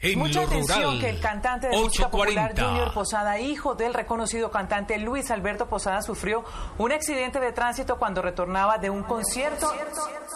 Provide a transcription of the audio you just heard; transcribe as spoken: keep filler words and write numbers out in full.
En Mucha lo atención rural, que el cantante de música popular ocho cuarenta. Junior Posada, hijo del reconocido cantante Luis Alberto Posada, sufrió un accidente de tránsito cuando retornaba de un concierto.